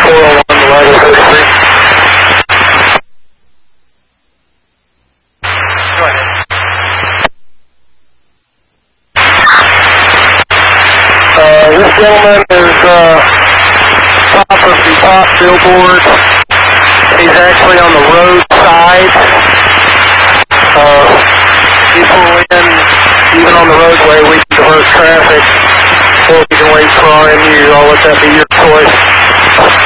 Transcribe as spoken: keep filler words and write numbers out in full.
four oh one, Lago thirty-three. Go ahead. Uh, this gentleman is uh, top of the top billboard. He's actually on the road side. Uh, you pull in, even on the roadway, we can divert traffic, or we can wait for R M U. I'll let that be your choice.